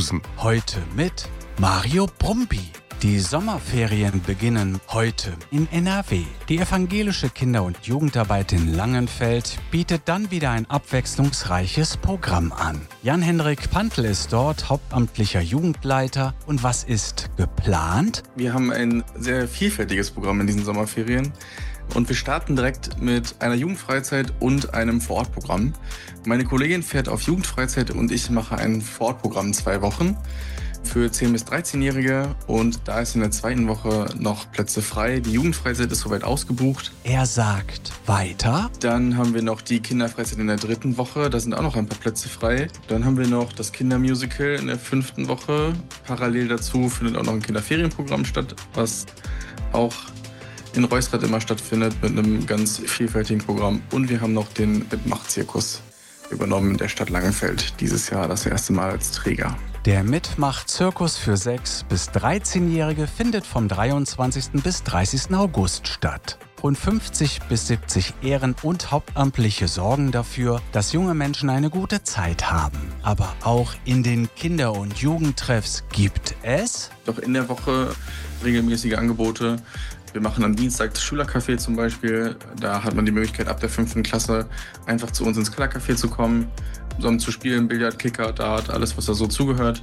Leverkusen. Heute mit Mario Brumpi. Die Sommerferien beginnen heute in NRW. Die evangelische Kinder- und Jugendarbeit in Langenfeld bietet dann wieder ein abwechslungsreiches Programm an. Jan-Hendrik Pantl ist dort hauptamtlicher Jugendleiter. Und was ist geplant? Wir haben ein sehr vielfältiges Programm in diesen Sommerferien. Und wir starten direkt mit einer Jugendfreizeit und einem Vorortprogramm. Meine Kollegin fährt auf Jugendfreizeit und ich mache ein Vorortprogramm 2 Wochen für 10- bis 13-Jährige. Und da ist in der zweiten Woche noch Plätze frei. Die Jugendfreizeit ist soweit ausgebucht. Er sagt weiter. Dann haben wir noch die Kinderfreizeit in der 3. Woche. Da sind auch noch ein paar Plätze frei. Dann haben wir noch das Kindermusical in der 5. Woche. Parallel dazu findet auch noch ein Kinderferienprogramm statt, was auch in Reusrath immer stattfindet mit einem ganz vielfältigen Programm. Und wir haben noch den Mitmachzirkus übernommen in der Stadt Langenfeld. Dieses Jahr das erste Mal als Träger. Der Mitmach-Zirkus für 6- bis 13-Jährige findet vom 23. bis 30. August statt. Rund 50 bis 70 Ehren- und Hauptamtliche sorgen dafür, dass junge Menschen eine gute Zeit haben. Aber auch in den Kinder- und Jugendtreffs gibt es Doch in der Woche regelmäßige Angebote. Wir machen am Dienstag das Schülercafé zum Beispiel. Da hat man die Möglichkeit, ab der 5. Klasse einfach zu uns ins Kellercafé zu kommen, zusammen zu spielen, Billard, Kicker, Dart, alles, was da so zugehört.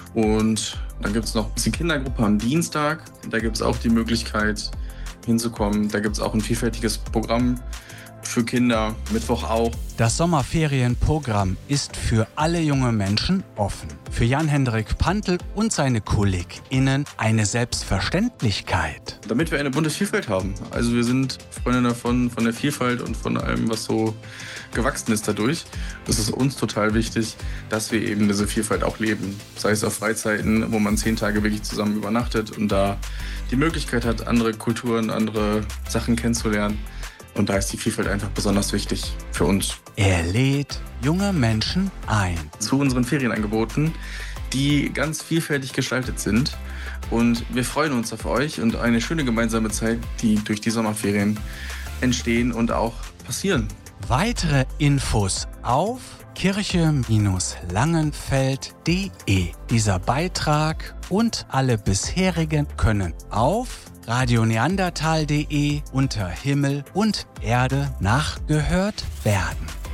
Und dann gibt es noch die Kindergruppe am Dienstag. Da gibt es auch die Möglichkeit hinzukommen. Da gibt es auch ein vielfältiges Programm für Kinder, Mittwoch auch. Das Sommerferienprogramm ist für alle junge Menschen offen. Für Jan-Hendrik Pantl und seine KollegInnen eine Selbstverständlichkeit. Damit wir eine bunte Vielfalt haben. Also wir sind Freunde davon, von der Vielfalt und von allem, was so gewachsen ist dadurch. Das ist uns total wichtig, dass wir eben diese Vielfalt auch leben. Sei es auf Freizeiten, wo man 10 Tage wirklich zusammen übernachtet und da die Möglichkeit hat, andere Kulturen, andere Sachen kennenzulernen. Und da ist die Vielfalt einfach besonders wichtig für uns. Er lädt junge Menschen ein. Zu unseren Ferienangeboten, die ganz vielfältig gestaltet sind. Und wir freuen uns auf euch und eine schöne gemeinsame Zeit, die durch die Sommerferien entstehen und auch passieren. Weitere Infos auf kirche-langenfeld.de. Dieser Beitrag und alle bisherigen können auf radioneandertal.de unter Himmel und Erde nachgehört werden.